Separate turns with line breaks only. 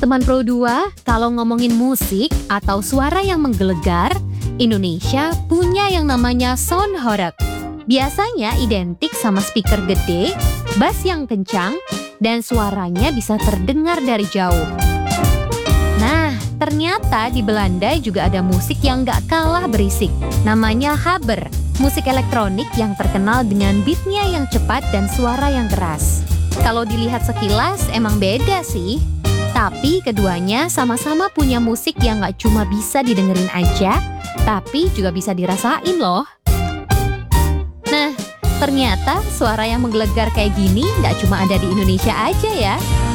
Teman Pro 2, kalau ngomongin musik atau suara yang menggelegar, Indonesia punya yang namanya sound horeg. Biasanya identik sama speaker gede, bass yang kencang, dan suaranya bisa terdengar dari jauh. Nah, ternyata di Belanda juga ada musik yang gak kalah berisik. Namanya haber, musik elektronik yang terkenal dengan beatnya yang cepat dan suara yang keras. Kalau dilihat sekilas emang beda sih. Tapi keduanya sama-sama punya musik yang gak cuma bisa didengerin aja, tapi juga bisa dirasain loh. Nah, ternyata suara yang menggelegar kayak gini gak cuma ada di Indonesia aja ya.